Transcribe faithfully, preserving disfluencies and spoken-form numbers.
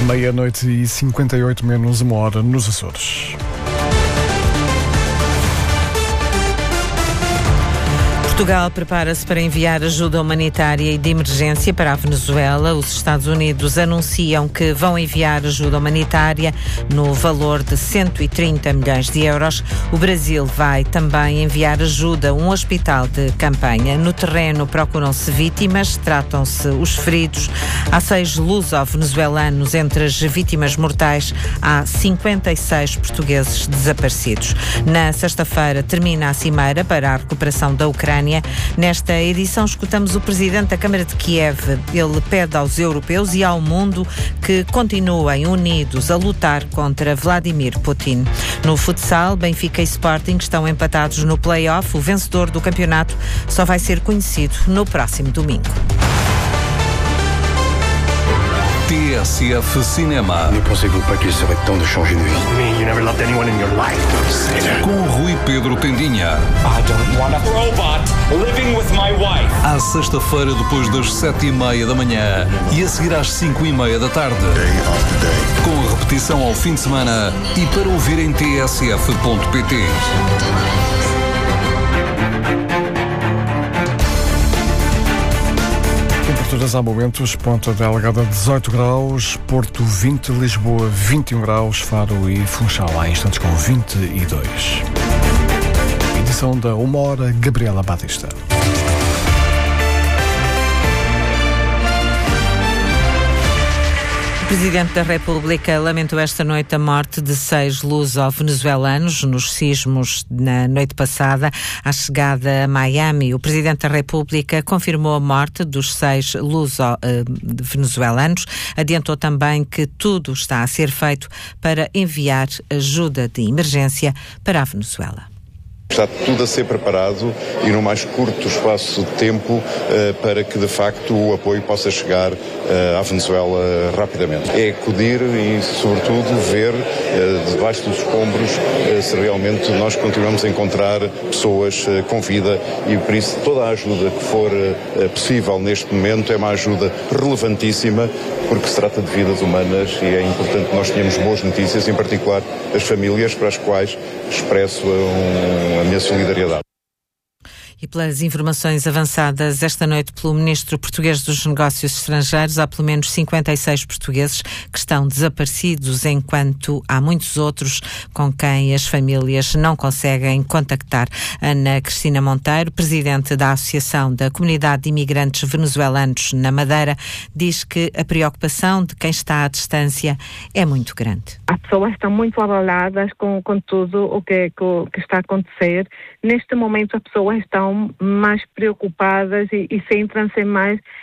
Meia-noite e cinquenta e oito, menos uma hora nos Açores. Portugal prepara-se para enviar ajuda humanitária e de emergência para a Venezuela. Os Estados Unidos anunciam que vão enviar ajuda humanitária no valor de cento e trinta milhões de euros. O Brasil vai também enviar ajuda a um hospital de campanha. No terreno procuram-se vítimas, tratam-se os feridos. Há seis luso-venezuelanos entre as vítimas mortais. Há cinquenta e seis portugueses desaparecidos. Na sexta-feira termina a cimeira para a recuperação da Ucrânia. Nesta edição escutamos o presidente da Câmara de Kiev. Ele pede aos europeus e ao mundo que continuem unidos a lutar contra Vladimir Putin. No futsal, Benfica e Sporting estão empatados no play-off. O vencedor do campeonato só vai ser conhecido no próximo domingo. T S F Cinema. Ne pensez-vous pas qu'il serait temps de changer de vie? I mean, you never loved anyone in your life. Don't say that. Com Rui Pedro Tendinha. I don't want a robot living with my wife. À sexta-feira, depois das sete e meia da manhã e a seguir às cinco e meia da tarde. Day after day. Com repetição ao fim de semana e para ouvir em t s f ponto p t. Temperaturas há momentos: Ponta Delgada dezoito graus, Porto vinte, Lisboa vinte e um graus, Faro e Funchal há instantes com vinte e dois. Edição da Uma Hora, Gabriela Batista. O Presidente da República lamentou esta noite a morte de seis luso-venezuelanos nos sismos na noite passada. À chegada a Miami, o Presidente da República confirmou a morte dos seis luso-venezuelanos. Adiantou também que tudo está a ser feito para enviar ajuda de emergência para a Venezuela. Está tudo a ser preparado e no mais curto espaço de tempo uh, para que de facto o apoio possa chegar uh, à Venezuela rapidamente. É acudir e sobretudo ver uh, debaixo dos escombros uh, se realmente nós continuamos a encontrar pessoas uh, com vida e por isso toda a ajuda que for uh, possível neste momento é uma ajuda relevantíssima porque se trata de vidas humanas e é importante que nós tenhamos boas notícias, em particular as famílias para as quais expresso um, a minha solidariedade. E pelas informações avançadas esta noite pelo Ministro Português dos Negócios Estrangeiros, há pelo menos cinquenta e seis portugueses que estão desaparecidos, enquanto há muitos outros com quem as famílias não conseguem contactar. Ana Cristina Monteiro, presidente da Associação da Comunidade de Imigrantes Venezuelanos na Madeira, diz que a preocupação de quem está à distância é muito grande. As pessoas estão muito abaladas com, com tudo o que, que, que está a acontecer. Neste momento as pessoas estão mais preocupadas e, e centram-se mais